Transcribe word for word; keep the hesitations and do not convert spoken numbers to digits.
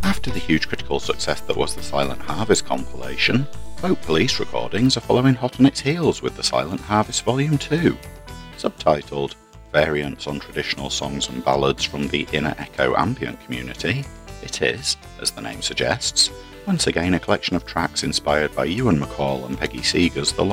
After the huge critical success that was the Silent Harvest compilation, Folk Police Recordings are following hot on its heels with the Silent Harvest Volume two. Subtitled Variants on Traditional Songs and Ballads from the Inner Echo Ambient Community, it is, as the name suggests, once again a collection of tracks inspired by Ewan MacColl and Peggy Seeger's The